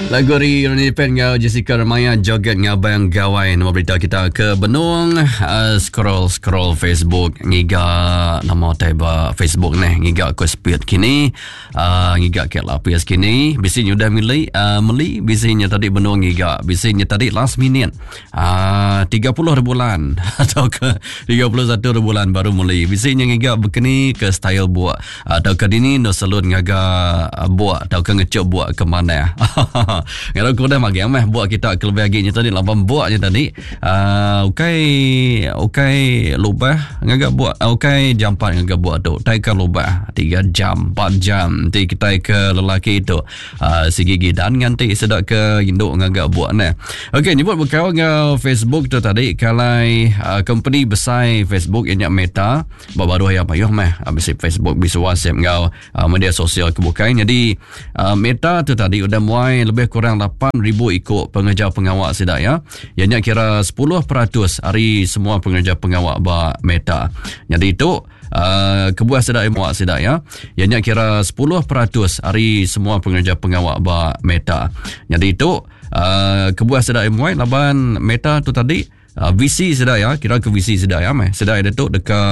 Lagu Rini Pen ngau Jessica Ramaya joget ngabang gawai. Nama berita kita ke Benung. Scroll Facebook ngiga nama teba Facebook ni ngiga ke speed kini ngiga ke lapis kini bisinya udah meli bisinya tadi Benung ngiga bisinya tadi last minute 30 bulan atau ke 31 bulan baru meli bisinya ngiga begini ke style buat atau ke dini no salon ngaga buat atau ke ngecuk buat ke mana. Kalau kau dah magi ameh buat kita kelebih aginya tadi lapan buatnya tadi okay lubah ngagak buat okay jampan ngagak buat tu tai ke lubah 3 jam 4 jam nanti kita ke lelaki itu si gigi dan nganti sedak ke induk ngagak buat ni. Okay nyebut berkawan dengan Facebook tu tadi kalai company besar Facebook yang Meta baru ayah payuh meh habis Facebook bisa WhatsApp ngau media sosial kebukaan. Jadi Meta tu tadi udah mulai lebih kurang 8,000 ikut pengejar pengawal sidak ya. Ianya kira 10% hari semua pengejar pengawal ba Meta. Jadi itu kebuah sidak muak sidak ya. Ianya kira 10% hari semua pengejar pengawal ba Meta. Jadi itu kebuah sidak muak laban Meta tu tadi VC sidak ya. Kira ke VC sidak ya meh. Sidak ada tu dekat